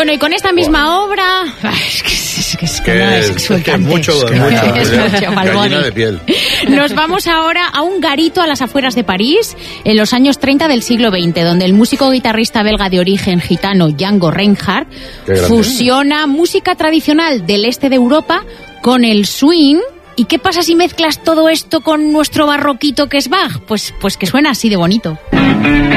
Bueno, y con esta misma obra... Es que mucho, gallina de piel. Nos vamos ahora a un garito a las afueras de París, en los años 30 del siglo XX, donde el músico guitarrista belga de origen gitano Django Reinhardt fusiona música tradicional del este de Europa con el swing. ¿Y qué pasa si mezclas todo esto con nuestro barroquito que es Bach? Pues que suena así de bonito.